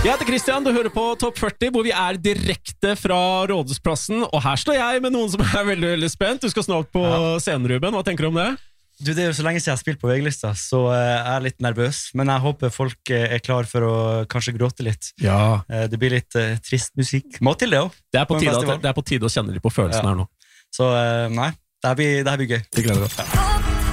Jeg heter Christian, du hører på Topp 40, hvor vi er direkte fra Rådhusplassen. Og her står jeg med noen som er veldig, veldig spent. Du skal snart på scenen, Ruben. Hva tenker du om det? Du, det er jo så lenge siden jeg har spilt på VG-lista, så jeg er litt nervøs. Men jeg håper folk er klar for å kanskje gråte litt. Ja. Det blir litt trist musikk. Må til det også. Det er på tide å kjenne litt på følelsen her nå. Så nei, det her blir gøy. Vi gleder oss.